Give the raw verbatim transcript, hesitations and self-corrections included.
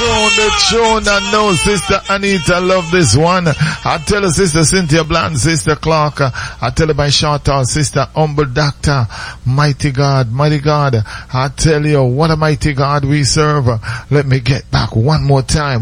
tune, the tune. I know Sister Anita love this one. I tell her Sister Cynthia Bland, Sister Clark. I tell her my shout out Sister Humble Doctor. Mighty God, mighty God. I tell you what a mighty God we serve. Let me get back one more time.